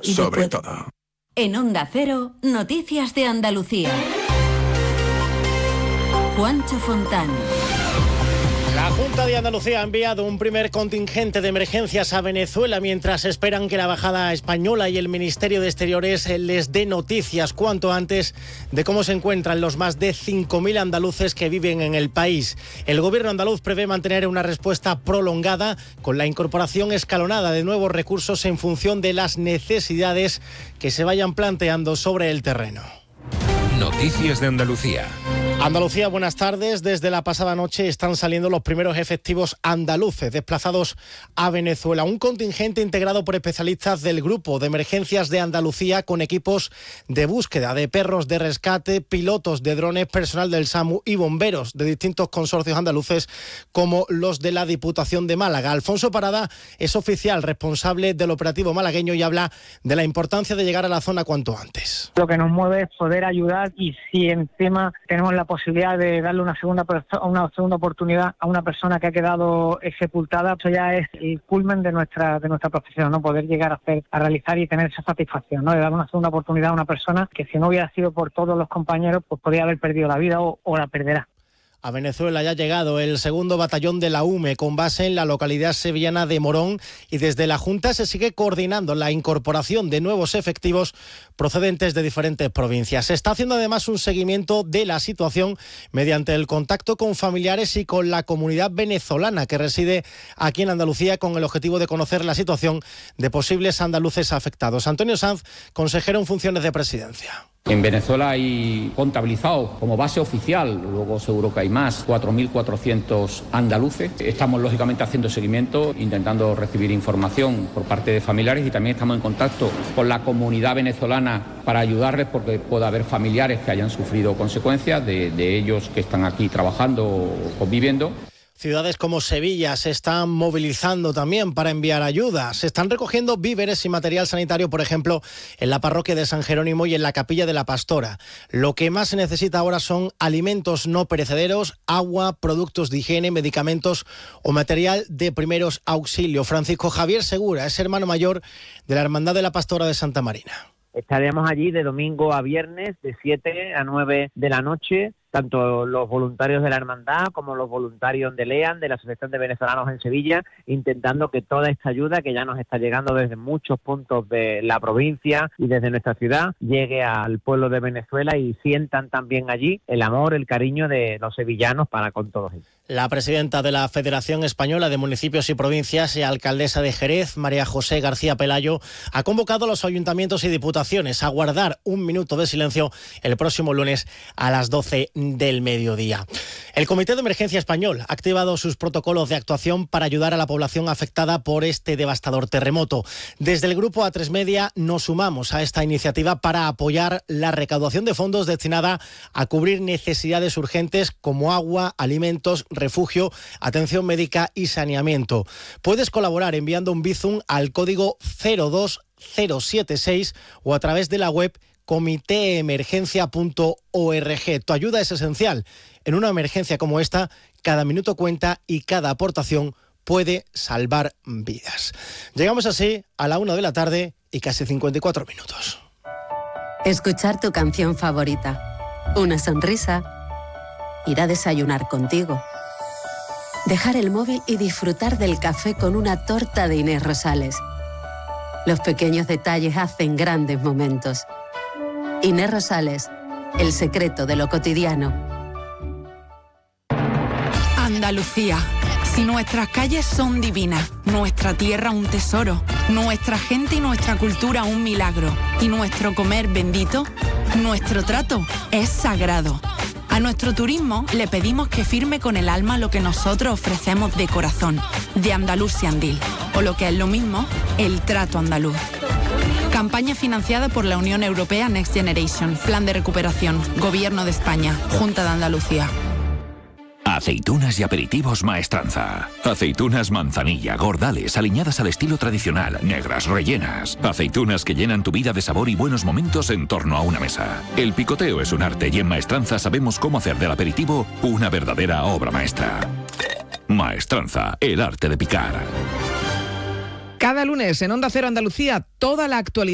Sobre todo. En Onda Cero, Noticias de Andalucía. Juancho Fontán. La Junta de Andalucía ha enviado un primer contingente de emergencias a Venezuela mientras esperan que la Embajada española y el Ministerio de Exteriores les dé noticias cuanto antes de cómo se encuentran los más de 5.000 andaluces que viven en el país. El gobierno andaluz prevé mantener una respuesta prolongada con la incorporación escalonada de nuevos recursos en función de las necesidades que se vayan planteando sobre el terreno. Noticias de Andalucía. Andalucía, buenas tardes. Desde la pasada noche están saliendo los primeros efectivos andaluces desplazados a Venezuela. Un contingente integrado por especialistas del Grupo de Emergencias de Andalucía con equipos de búsqueda de perros de rescate, pilotos de drones, personal del SAMU y bomberos de distintos consorcios andaluces como los de la Diputación de Málaga. Alfonso Parada es oficial responsable del operativo malagueño y habla de la importancia de llegar a la zona cuanto antes. Lo que nos mueve es poder ayudar y si encima tenemos la posibilidad de darle una segunda oportunidad a una persona que ha quedado sepultada, eso ya es el culmen de nuestra profesión, ¿no? Poder llegar a realizar y tener esa satisfacción, ¿no? De dar una segunda oportunidad a una persona que si no hubiera sido por todos los compañeros, pues podría haber perdido la vida o la perderá. A Venezuela ya ha llegado el 2º Batallón de la UME con base en la localidad sevillana de Morón y desde la Junta se sigue coordinando la incorporación de nuevos efectivos procedentes de diferentes provincias. Se está haciendo además un seguimiento de la situación mediante el contacto con familiares y con la comunidad venezolana que reside aquí en Andalucía con el objetivo de conocer la situación de posibles andaluces afectados. Antonio Sanz, consejero en funciones de Presidencia. En Venezuela hay contabilizados como base oficial, luego seguro que hay más, 4.400 andaluces. Estamos lógicamente haciendo seguimiento, intentando recibir información por parte de familiares y también estamos en contacto con la comunidad venezolana para ayudarles porque puede haber familiares que hayan sufrido consecuencias de ellos que están aquí trabajando o conviviendo. Ciudades como Sevilla se están movilizando también para enviar ayuda. Se están recogiendo víveres y material sanitario, por ejemplo, en la parroquia de San Jerónimo y en la capilla de la Pastora. Lo que más se necesita ahora son alimentos no perecederos, agua, productos de higiene, medicamentos o material de primeros auxilios. Francisco Javier Segura es hermano mayor de la Hermandad de la Pastora de Santa Marina. Estaremos allí de domingo a viernes, de 7 a 9 de la noche, tanto los voluntarios de la hermandad como los voluntarios de LEAN, de la Asociación de Venezolanos en Sevilla, intentando que toda esta ayuda que ya nos está llegando desde muchos puntos de la provincia y desde nuestra ciudad, llegue al pueblo de Venezuela y sientan también allí el amor, el cariño de los sevillanos para con todos ellos. La presidenta de la Federación Española de Municipios y Provincias y alcaldesa de Jerez, María José García Pelayo, ha convocado a los ayuntamientos y diputaciones a guardar un minuto de silencio el próximo lunes a las 12 del mediodía. El Comité de Emergencia Español ha activado sus protocolos de actuación para ayudar a la población afectada por este devastador terremoto. Desde el Grupo A3 Media nos sumamos a esta iniciativa para apoyar la recaudación de fondos destinada a cubrir necesidades urgentes como agua, alimentos, refugio, atención médica y saneamiento. Puedes colaborar enviando un Bizum al código 02076 o a través de la web comitéemergencia.org. Tu ayuda es esencial. En una emergencia como esta, cada minuto cuenta y cada aportación puede salvar vidas. Llegamos así a la 1 de la tarde y casi 54 minutos. Escuchar tu canción favorita, una sonrisa, ir a desayunar contigo, dejar el móvil y disfrutar del café con una torta de Inés Rosales. Los pequeños detalles hacen grandes momentos. Inés Rosales, el secreto de lo cotidiano. Andalucía. Si nuestras calles son divinas, nuestra tierra un tesoro, nuestra gente y nuestra cultura un milagro, y nuestro comer bendito, nuestro trato es sagrado. A nuestro turismo le pedimos que firme con el alma lo que nosotros ofrecemos de corazón, de Andalucía Andil, o lo que es lo mismo, el trato andaluz. Campaña financiada por la Unión Europea Next Generation, Plan de Recuperación, Gobierno de España, Junta de Andalucía. Aceitunas y aperitivos Maestranza. Aceitunas manzanilla, gordales, aliñadas al estilo tradicional, negras, rellenas. Aceitunas que llenan tu vida de sabor y buenos momentos en torno a una mesa. El picoteo es un arte y en Maestranza sabemos cómo hacer del aperitivo una verdadera obra maestra. Maestranza, el arte de picar. Cada lunes en Onda Cero Andalucía, toda la actualidad